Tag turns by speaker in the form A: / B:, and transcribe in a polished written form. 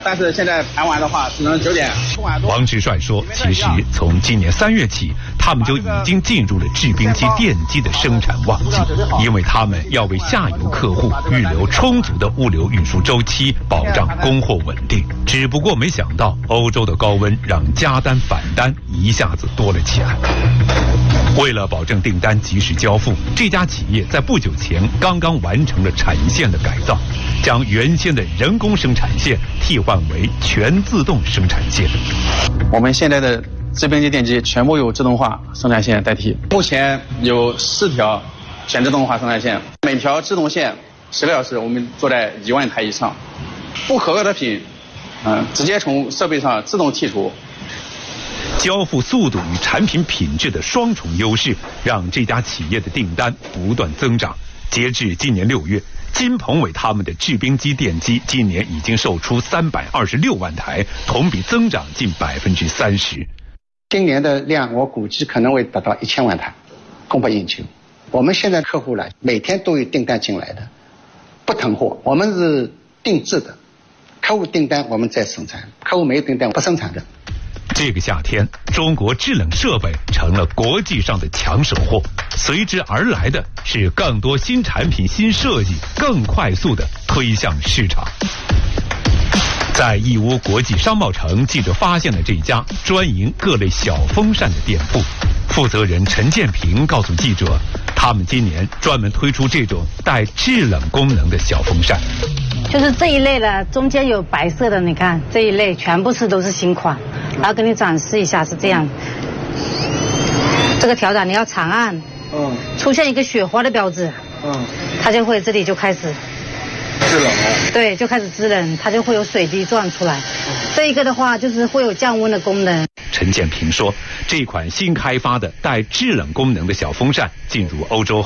A: 但是现在盘完的话，只能9点。
B: 王直率说，其实从今年3月起，他们就已经进入了制冰机、电机的生产旺季，因为他们要为下游客户预留充足的物流运输周期，保障供货稳定。只不过没想到，欧洲的高温让加单返单一下子多了起来。为了保证订单及时交付，这家企业在不久前刚刚完成了产线的改造，将原先的人工生产线替换为全自动生产线。
A: 我们现在的制冰机、电机全部由自动化生产线代替。目前有4条全自动化生产线，每条自动线16小时我们做在1万台以上。不合格的品，直接从设备上自动剔除。
B: 交付速度与产品品质的双重优势，让这家企业的订单不断增长。截至今年6月，金鹏伟他们的制冰机、电机今年已经售出326万台，同比增长近30%。
C: 今年的量我估计可能会达到1000万台，供不应求。我们现在客户来每天都有订单进来的，不囤货，我们是定制的，客户订单我们再生产，客户没有订单不生产的。
B: 这个夏天，中国制冷设备成了国际上的抢手货，随之而来的是更多新产品、新设计，更快速地推向市场。在义乌国际商贸城，记者发现了这家专营各类小风扇的店铺。负责人陈建平告诉记者，他们今年专门推出这种带制冷功能的小风扇。
D: 就是这一类的，中间有白色的，你看这一类全部都是新款。然后给你展示一下，是这样。这个条杆你要长按，出现一个雪花的标志，它就会这里就开始
A: 制冷了。
D: 对，就开始制冷，它就会有水滴转出来。这一个的话就是会有降温的功能。
B: 陈建平说，这款新开发的带制冷功能的小风扇进入欧洲